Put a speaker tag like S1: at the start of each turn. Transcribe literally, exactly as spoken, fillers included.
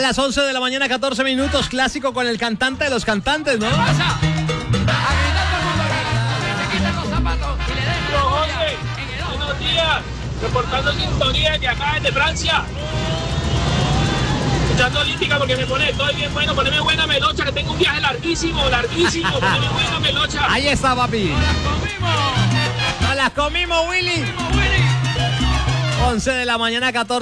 S1: las once de la mañana, catorce minutos, clásico con el cantante de los cantantes, ¿no?
S2: ¿Qué pasa? A gritar todo el mundo aquí. Se quitan los zapatos y le den
S3: Pero,
S2: la
S3: José,
S2: joya en el ojo.
S3: buenos días. Reportando sintonía desde acá, desde Francia. Escuchando Olímpica porque me pone, estoy bien bueno, poneme buena melocha, que tengo un viaje larguísimo, larguísimo. Poneme buena melocha.
S1: Ahí está, papi.
S2: ¡Nos las comimos!
S1: Nos las comimos, Willy.
S2: ¡Comimos, Willy!
S1: once de la mañana, catorce.